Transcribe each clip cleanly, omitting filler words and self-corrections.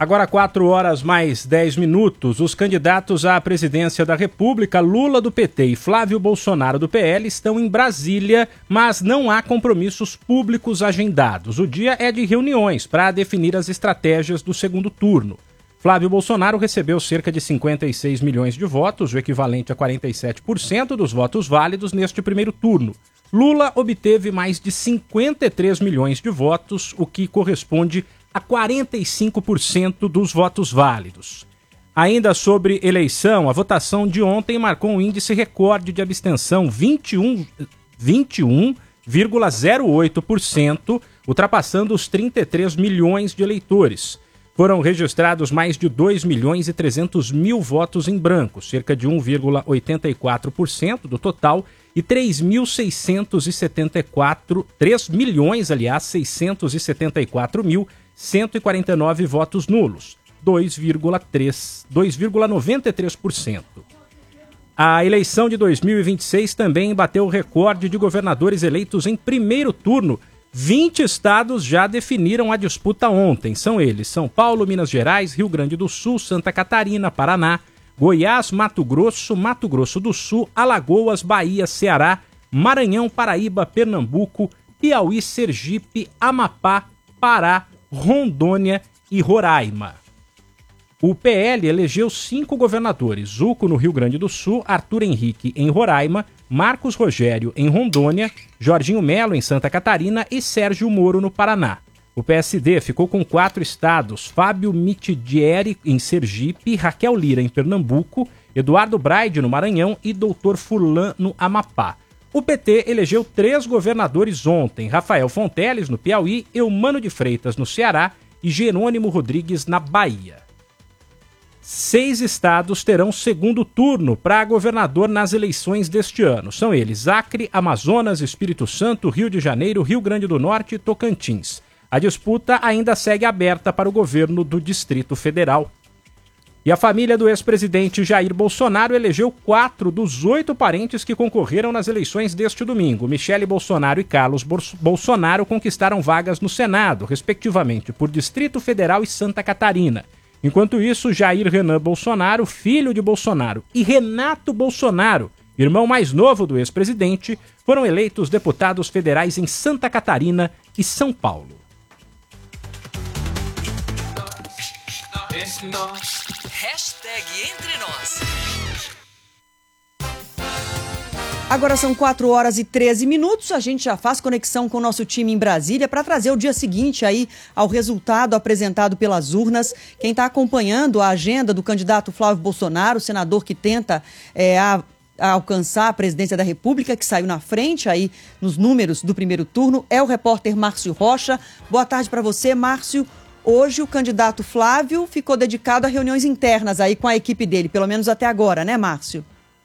Agora 4 horas mais 10 minutos, os candidatos à presidência da República, Lula do PT e Flávio Bolsonaro do PL, estão em Brasília, mas não há compromissos públicos agendados. O dia é de reuniões para definir as estratégias do segundo turno. Flávio Bolsonaro recebeu cerca de 56 milhões de votos, o equivalente a 47% dos votos válidos neste primeiro turno. Lula obteve mais de 53 milhões de votos, o que corresponde a 45% dos votos válidos. Ainda sobre eleição, a votação de ontem marcou um índice recorde de abstenção, 21,08%, ultrapassando os 33 milhões de eleitores. Foram registrados mais de 2 milhões e 300 mil votos em branco, cerca de 1,84% do total, e 3 milhões, 674.149 votos nulos, 2,93%. A eleição de 2026 também bateu o recorde de governadores eleitos em primeiro turno. 20 estados já definiram a disputa ontem. São eles: São Paulo, Minas Gerais, Rio Grande do Sul, Santa Catarina, Paraná, Goiás, Mato Grosso do Sul, Alagoas, Bahia, Ceará, Maranhão, Paraíba, Pernambuco, Piauí, Sergipe, Amapá, Pará, Rondônia e Roraima. O PL elegeu 5 governadores: Zuco no Rio Grande do Sul, Arthur Henrique em Roraima, Marcos Rogério em Rondônia, Jorginho Melo em Santa Catarina e Sérgio Moro no Paraná. O PSD ficou com 4 estados: Fábio Mitidieri em Sergipe, Raquel Lira em Pernambuco, Eduardo Braide no Maranhão e Doutor Furlan no Amapá. O PT elegeu 3 governadores ontem: Rafael Fonteles no Piauí, Eumano de Freitas no Ceará e Jerônimo Rodrigues na Bahia. 6 estados terão segundo turno para governador nas eleições deste ano. São eles: Acre, Amazonas, Espírito Santo, Rio de Janeiro, Rio Grande do Norte e Tocantins. A disputa ainda segue aberta para o governo do Distrito Federal. E a família do ex-presidente Jair Bolsonaro elegeu 4 dos 8 parentes que concorreram nas eleições deste domingo. Michele Bolsonaro e Carlos Bolsonaro conquistaram vagas no Senado, respectivamente por Distrito Federal e Santa Catarina. Enquanto isso, Jair Renan Bolsonaro, filho de Bolsonaro, e Renato Bolsonaro, irmão mais novo do ex-presidente, foram eleitos deputados federais em Santa Catarina e São Paulo. Hashtag Entre Nós. Agora são 4 horas e 13 minutos, a gente já faz conexão com o nosso time em Brasília para trazer o dia seguinte aí ao resultado apresentado pelas urnas. Quem está acompanhando a agenda do candidato Flávio Bolsonaro, senador que tenta a alcançar a presidência da República, que saiu na frente aí nos números do primeiro turno, é o repórter Márcio Rocha. Boa tarde para você, Márcio. Hoje o candidato Flávio ficou dedicado a reuniões internas aí com a equipe dele, pelo menos até agora, né, Márcio?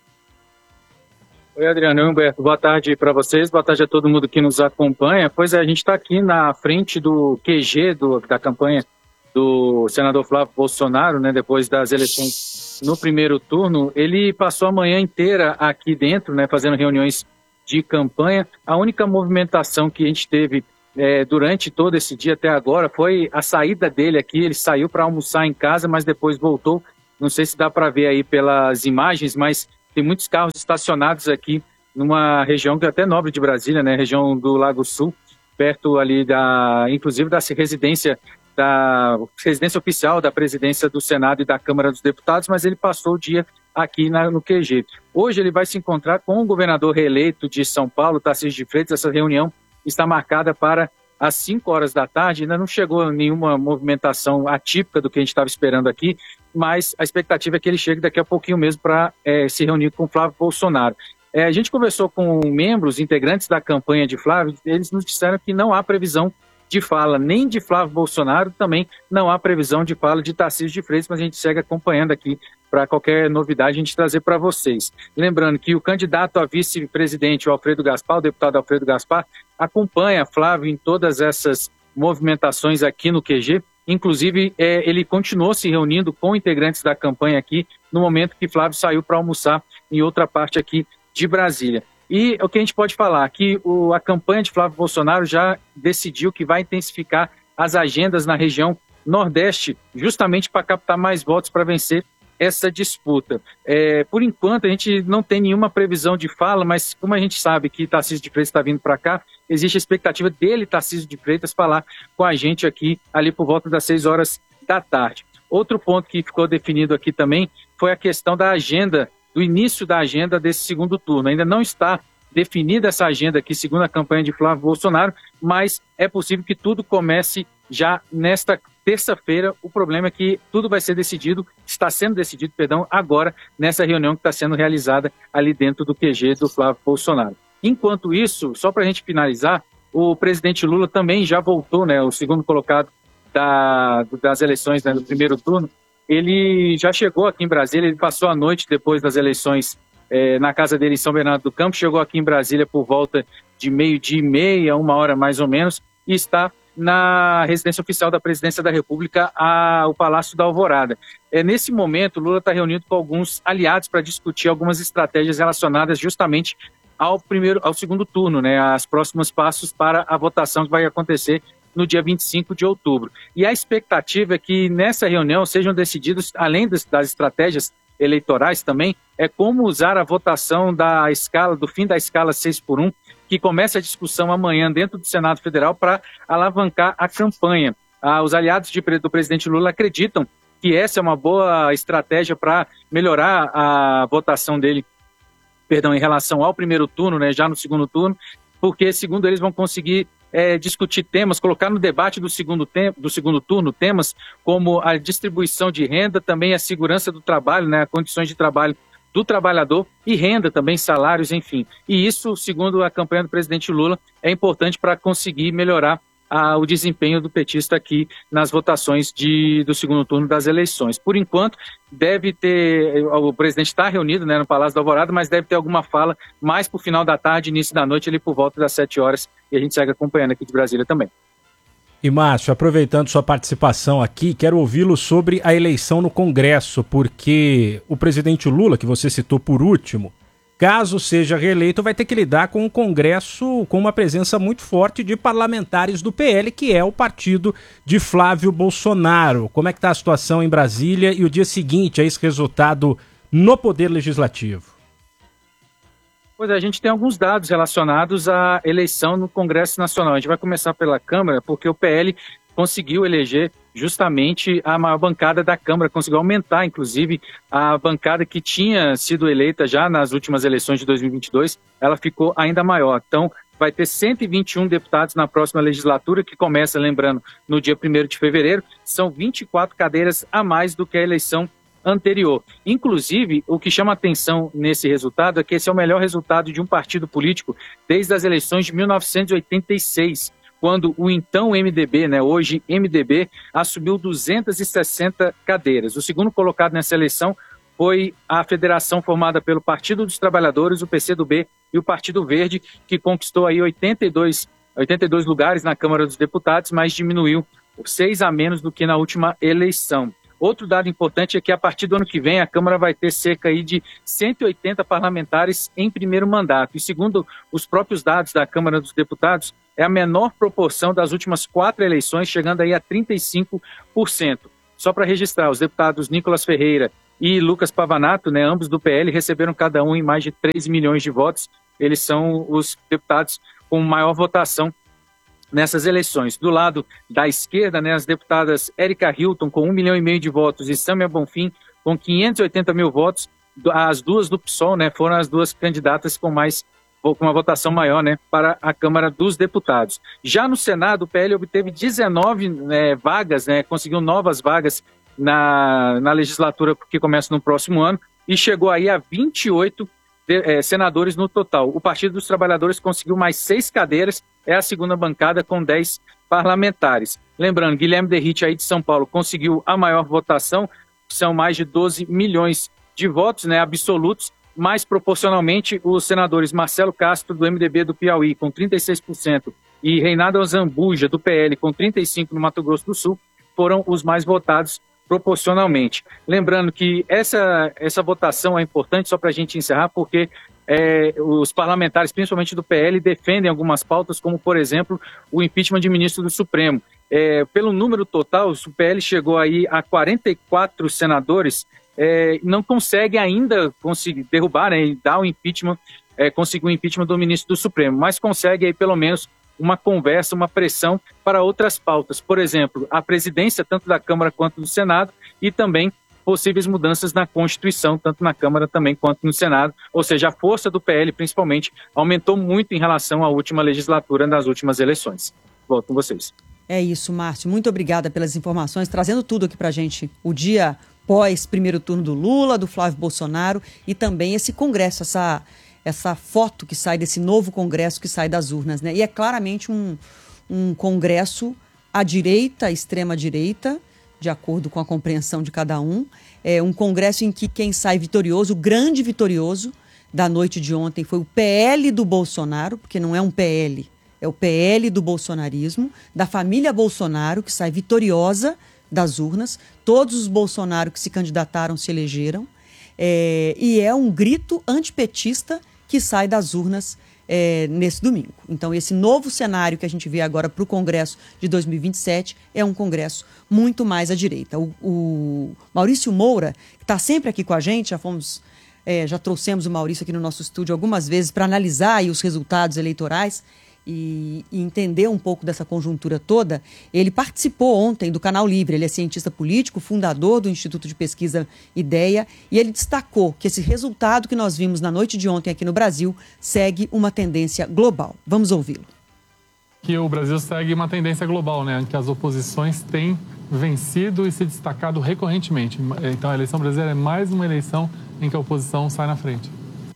Oi, Adriano e Humberto, boa tarde para vocês, boa tarde a todo mundo que nos acompanha. Pois é, a gente está aqui na frente do QG da campanha do senador Flávio Bolsonaro, né, depois das eleições no primeiro turno. Ele passou a manhã inteira aqui dentro, né, fazendo reuniões de campanha. A única movimentação que a gente teve durante todo esse dia até agora foi a saída dele aqui. Ele saiu para almoçar em casa, mas depois voltou. Não sei se dá para ver aí pelas imagens, mas tem muitos carros estacionados aqui numa região que é até nobre de Brasília, né? Região do Lago Sul, perto ali inclusive da residência oficial da presidência do Senado e da Câmara dos Deputados, mas ele passou o dia aqui no QG. Hoje ele vai se encontrar com o governador reeleito de São Paulo, Tarcísio de Freitas. Essa reunião está marcada para às 5 horas da tarde. Ainda não chegou nenhuma movimentação atípica do que a gente estava esperando aqui, mas a expectativa é que ele chegue daqui a pouquinho mesmo para se reunir com o Flávio Bolsonaro. A gente conversou com membros, integrantes da campanha de Flávio, eles nos disseram que não há previsão de fala nem de Flávio Bolsonaro, também não há previsão de fala de Tarcísio de Freitas, mas a gente segue acompanhando aqui para qualquer novidade a gente trazer para vocês. Lembrando que o candidato a vice-presidente, o Alfredo Gaspar, o deputado Alfredo Gaspar, acompanha Flávio em todas essas movimentações aqui no QG. Inclusive, ele continuou se reunindo com integrantes da campanha aqui no momento que Flávio saiu para almoçar em outra parte aqui de Brasília. E o que a gente pode falar? Que a campanha de Flávio Bolsonaro já decidiu que vai intensificar as agendas na região Nordeste, justamente para captar mais votos para vencer essa disputa. Por enquanto, a gente não tem nenhuma previsão de fala, mas como a gente sabe que Tarcísio de Freitas está vindo para cá, existe a expectativa dele, Tarcísio de Freitas, falar com a gente aqui, ali por volta das 6 horas da tarde. Outro ponto que ficou definido aqui também foi a questão da agenda, do início da agenda desse segundo turno. Ainda não está definida essa agenda aqui, segundo a campanha de Flávio Bolsonaro, mas é possível que tudo comece já nesta terça-feira. O problema é que tudo vai ser decidido, está sendo decidido, agora, nessa reunião que está sendo realizada ali dentro do QG do Flávio Bolsonaro. Enquanto isso, só para a gente finalizar, o presidente Lula também já voltou, né, o segundo colocado das eleições, né, do primeiro turno. Ele já chegou aqui em Brasília, ele passou a noite depois das eleições na casa dele em São Bernardo do Campo, chegou aqui em Brasília por volta de 12h30, 1h mais ou menos, e está na residência oficial da Presidência da República, o Palácio da Alvorada. Nesse momento, Lula está reunido com alguns aliados para discutir algumas estratégias relacionadas justamente ao segundo turno, né, aos próximos passos para a votação que vai acontecer no dia 25 de outubro. E a expectativa é que nessa reunião sejam decididos, além das estratégias eleitorais também, como usar a votação do fim da escala 6x1, que começa a discussão amanhã dentro do Senado Federal para alavancar a campanha. Os aliados do presidente Lula acreditam que essa é uma boa estratégia para melhorar a votação dele, em relação ao primeiro turno, né, já no segundo turno, porque, segundo eles, vão conseguir discutir temas, colocar no debate do segundo turno temas como a distribuição de renda, também a segurança do trabalho, né, condições de trabalho do trabalhador e renda também, salários, enfim. E isso, segundo a campanha do presidente Lula, é importante para conseguir melhorar o desempenho do petista aqui nas votações do segundo turno das eleições. Por enquanto, o presidente está reunido, né, no Palácio da Alvorada, mas deve ter alguma fala mais para o final da tarde, início da noite, ali por volta das 7 horas, e a gente segue acompanhando aqui de Brasília também. E Márcio, aproveitando sua participação aqui, quero ouvi-lo sobre a eleição no Congresso, porque o presidente Lula, que você citou por último, caso seja reeleito, vai ter que lidar com um Congresso com uma presença muito forte de parlamentares do PL, que é o partido de Flávio Bolsonaro. Como é que está a situação em Brasília e o dia seguinte a esse resultado no Poder Legislativo? Pois é, a gente tem alguns dados relacionados à eleição no Congresso Nacional. A gente vai começar pela Câmara, porque o PL conseguiu eleger justamente a maior bancada da Câmara, conseguiu aumentar, inclusive, a bancada que tinha sido eleita já nas últimas eleições de 2022, ela ficou ainda maior. Então, vai ter 121 deputados na próxima legislatura, que começa, lembrando, no dia 1º de fevereiro. São 24 cadeiras a mais do que a eleição anterior. Inclusive, o que chama atenção nesse resultado é que esse é o melhor resultado de um partido político desde as eleições de 1986, quando o então MDB, né, hoje MDB, assumiu 260 cadeiras. O segundo colocado nessa eleição foi a federação formada pelo Partido dos Trabalhadores, o PCdoB e o Partido Verde, que conquistou aí 82 lugares na Câmara dos Deputados, mas diminuiu 6 a menos do que na última eleição. Outro dado importante é que a partir do ano que vem a Câmara vai ter cerca aí de 180 parlamentares em primeiro mandato. E segundo os próprios dados da Câmara dos Deputados, é a menor proporção das últimas 4 eleições, chegando aí a 35%. Só para registrar, os deputados Nicolas Ferreira e Lucas Pavanato, né, ambos do PL, receberam cada um em mais de 3 milhões de votos. Eles são os deputados com maior votação nessas eleições. Do lado da esquerda, né, as deputadas Érica Hilton, com 1,5 milhão de votos, e Sâmia Bonfim, com 580 mil votos. As duas do PSOL, né, foram as duas candidatas com uma votação maior, né, para a Câmara dos Deputados. Já no Senado, o PL obteve 19 vagas, né, conseguiu novas vagas na legislatura que começa no próximo ano, e chegou aí a 28 senadores no total. O Partido dos Trabalhadores conseguiu mais 6 cadeiras, é a segunda bancada com 10 parlamentares. Lembrando, Guilherme Derrite aí de São Paulo conseguiu a maior votação, são mais de 12 milhões de votos, né, absolutos, mas proporcionalmente os senadores Marcelo Castro do MDB do Piauí com 36% e Reinaldo Azambuja do PL com 35% no Mato Grosso do Sul foram os mais votados proporcionalmente. Lembrando que essa votação é importante, só para a gente encerrar, porque os parlamentares, principalmente do PL, defendem algumas pautas, como, por exemplo, o impeachment de ministro do Supremo. pelo número total, o PL chegou aí a 44 senadores, não consegue ainda conseguir derrubar, né, e dar o impeachment, conseguir o impeachment do ministro do Supremo, mas consegue aí pelo menos uma conversa, uma pressão para outras pautas. Por exemplo, a presidência tanto da Câmara quanto do Senado e também possíveis mudanças na Constituição, tanto na Câmara também quanto no Senado. Ou seja, a força do PL, principalmente, aumentou muito em relação à última legislatura nas últimas eleições. Volto com vocês. É isso, Márcio. Muito obrigada pelas informações, trazendo tudo aqui pra gente. O dia pós primeiro turno do Lula, do Flávio Bolsonaro e também esse congresso, essa foto que sai desse novo congresso que sai das urnas, né? E é claramente um congresso à direita, extrema-direita, de acordo com a compreensão de cada um. É um congresso em que quem sai vitorioso, o grande vitorioso da noite de ontem foi o PL do Bolsonaro, porque não é um PL, é o PL do bolsonarismo, da família Bolsonaro, que sai vitoriosa das urnas. Todos os Bolsonaro que se candidataram se elegeram. E é um grito antipetista que sai das urnas nesse domingo. Então, esse novo cenário que a gente vê agora para o Congresso de 2027 é um Congresso muito mais à direita. O Maurício Moura, que está sempre aqui com a gente, já trouxemos o Maurício aqui no nosso estúdio algumas vezes para analisar aí os resultados eleitorais e entender um pouco dessa conjuntura toda. Ele participou ontem do Canal Livre, ele é cientista político, fundador do Instituto de Pesquisa Ideia, e ele destacou que esse resultado que nós vimos na noite de ontem aqui no Brasil segue uma tendência global. Vamos ouvi-lo. Que o Brasil segue uma tendência global, né, em que as oposições têm vencido e se destacado recorrentemente. Então a eleição brasileira é mais uma eleição em que a oposição sai na frente.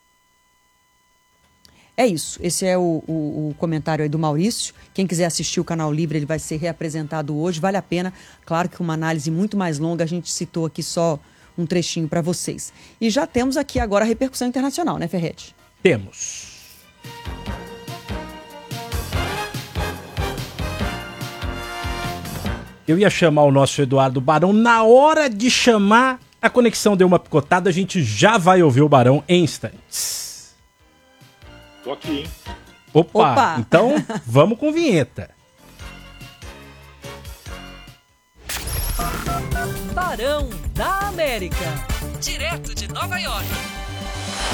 É isso, esse é o comentário aí do Maurício. Quem quiser assistir o Canal Livre, ele vai ser reapresentado hoje, vale a pena. Claro que uma análise muito mais longa, a gente citou aqui só um trechinho para vocês. E já temos aqui agora a repercussão internacional, né, Ferretti? Temos. Eu ia chamar o nosso Eduardo Barão, na hora de chamar, a conexão deu uma picotada, a gente já vai ouvir o Barão em instantes. Tô aqui, hein? Opa! Então, vamos com vinheta. Barão da América. Direto de Nova York.